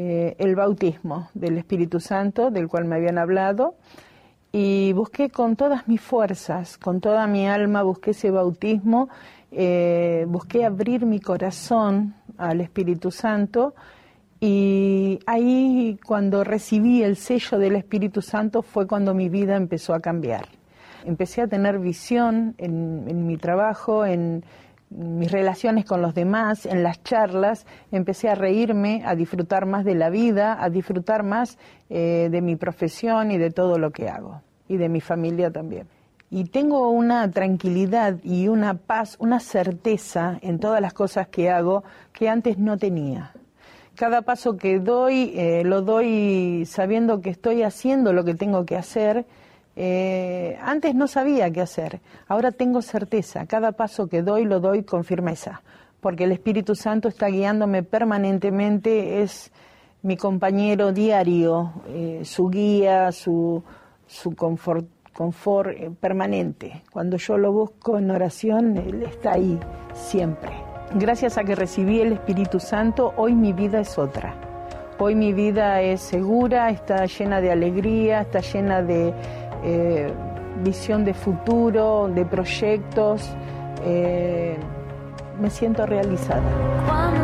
el bautismo del Espíritu Santo, del cual me habían hablado, y busqué con todas mis fuerzas, con toda mi alma, busqué ese bautismo, busqué abrir mi corazón al Espíritu Santo, y ahí cuando recibí el sello del Espíritu Santo fue cuando mi vida empezó a cambiar. Empecé a tener visión en mi trabajo, en mis relaciones con los demás, en las charlas. Empecé a reírme, a disfrutar más de la vida, a disfrutar más de mi profesión y de todo lo que hago, y de mi familia también. Y tengo una tranquilidad y una paz, una certeza en todas las cosas que hago que antes no tenía. Cada paso que doy, lo doy sabiendo que estoy haciendo lo que tengo que hacer. Antes no sabía qué hacer, ahora tengo certeza, cada paso que doy lo doy con firmeza, porque el Espíritu Santo está guiándome permanentemente, es mi compañero diario, su guía, su confort permanente. Cuando yo lo busco en oración, Él está ahí siempre. Gracias a que recibí el Espíritu Santo, hoy mi vida es otra. Hoy mi vida es segura, está llena de alegría, está llena de visión de futuro, de proyectos. Me siento realizada.